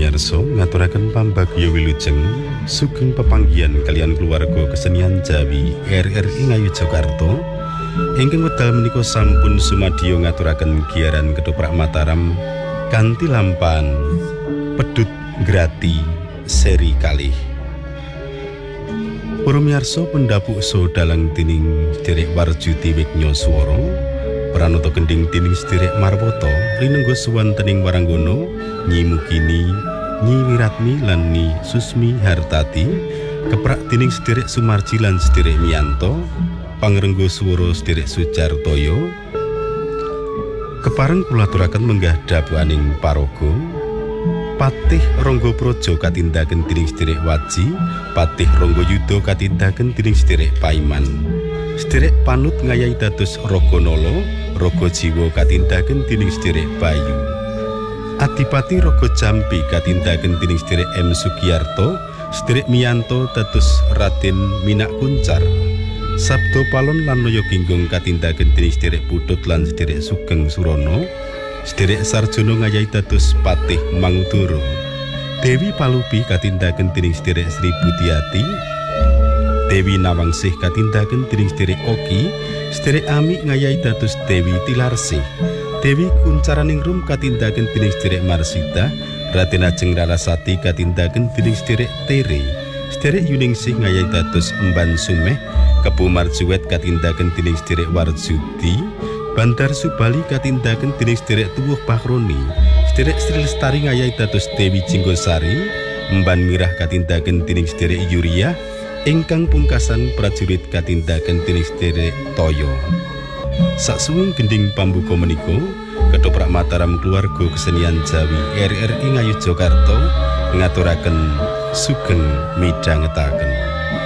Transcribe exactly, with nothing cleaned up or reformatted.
Pamirsa ngaturaken pambagya wilujeng sugeng pepanggihan kalian keluarga kesenian Jawi R R I Ngayogyakarta ingkang wekdal menika sampun sumadya ngaturaken giaran Ketoprak Mataram kanthi lampahan Pedhut Grati seri kalih. Para miyarsa pendhapuk so dalang tining Sederek Warjuti Wignya Swara pranata gending tining Sederek Marwata rinengga suwantening Waranggana Nyi Mukini, Nyi Wiratmi lan Nyi Susmi Hartati keprak tining Sederek Sumarji lan Sederek Miyanto pangrengga swara Sederek Sujartoyo kepareng kula aturaken menggah dabuaning paraga Patih Rangga Praja katindaken dening Sederek Waji, Patih Rangga Yuda katindaken dening Sederek Paiman. Sederek Panut ngayahi dados Raga Nala, Raga Jiwa katindaken dening Sederek Bayu. Adipati Raga Jampi katindaken dening Sederek M Sugiyarto, Sederek Miyanto dados Raden Minak Kuncar. Sabda Palon lan Naya Ginggung katindaken dening Sederek Putut lan Sederek Sugeng Surana. Sederek Sarjono ngayahi dados Patih Mangudara. Dewi Palupi katindaken dening Sederek Sri Budiati. Dewi Nawangsih katindaken dening Sederek Oki. Sederek Ami ngayahi dados Dewi Tilarsih. Dewi Kuncaraningrum katindaken dening Sederek Marsita. Raden Ajeng Rarasati katindaken dening Sederek Tere. Sederek Yuningsih ngayahi dados Emban Sumeh. Kebo Marjuwet katindaken dening Sederek Warjudi. Bandar Subali katindaken dening Sederek Tuwuh Pakroni. Sederek Sri Lestari ngayahi dados Dewi Jinggosari. Emban Mirah katindaken dening Sederek Yuria. Ingkang pungkasan prajurit katindaken dening Sederek Toyo. Saksuwing gending pambuka menika Ketoprak Mataram keluarga kesenian Jawi R R I Ngayogyakarta ngaturaken sugeng midhangetaken.